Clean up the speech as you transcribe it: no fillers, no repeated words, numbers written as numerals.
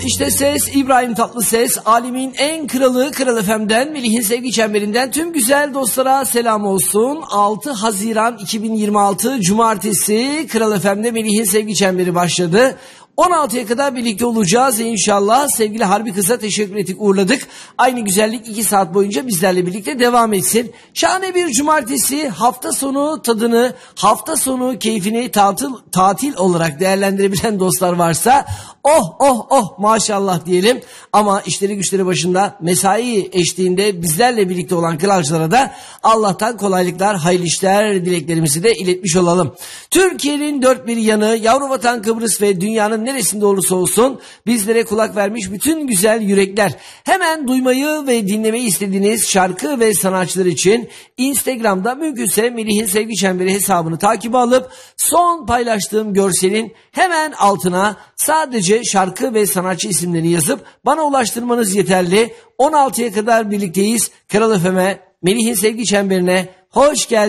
İşte ses İbrahim Tatlıses, alemin en kralı Kral FM'den, Melih'in sevgi çemberinden tüm güzel dostlara selam olsun. 6 Haziran 2026 Cumartesi Kral FM'de Melih'in sevgi çemberi başladı. 16'ya kadar birlikte olacağız inşallah. Sevgili Harbi Kız'a teşekkür ettik, uğurladık. Aynı güzellik 2 saat boyunca bizlerle birlikte devam etsin. Şahane bir cumartesi, hafta sonu tadını, hafta sonu keyfini tatil olarak değerlendirebilen dostlar varsa oh maşallah diyelim. Ama işleri güçleri başında mesai eşliğinde bizlerle birlikte olan kralcılara da Allah'tan kolaylıklar, hayırlı işler dileklerimizi de iletmiş olalım. Türkiye'nin dört bir yanı, yavru vatan Kıbrıs ve dünyanın neresinde olursa olsun bizlere kulak vermiş bütün güzel yürekler. Hemen duymayı ve dinlemeyi istediğiniz şarkı ve sanatçılar için Instagram'da mümkünse Melih'in sevgi çemberi hesabını takibe alıp son paylaştığım görselin hemen altına sadece şarkı ve sanatçı isimlerini yazıp bana ulaştırmanız yeterli. 16'ya kadar birlikteyiz. Kral FM'e, Melih'in sevgi çemberine hoş geldiniz.